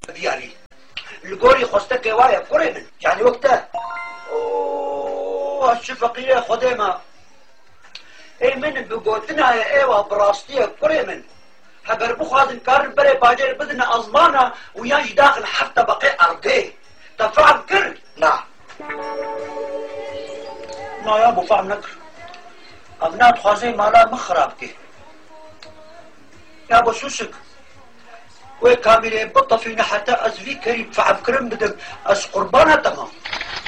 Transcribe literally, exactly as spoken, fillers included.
يعني القولي خوستك وايا كوري من يعني وقتها اوه الشفقية خديمة اي من بقوتنا يا ايوه براستية كوري من هقر بخوازن كارن بري باجر بدنا ازمانة ويانج داخل حتى بقي ارضي تفعل كر لا ما يا ابو فعل نكر ابنات خوازي مالا مخرابتي يا ابو سوسك وي كاميري بطة فينا حتى ازفي كريم فعل كرم بدك از قربانة تمام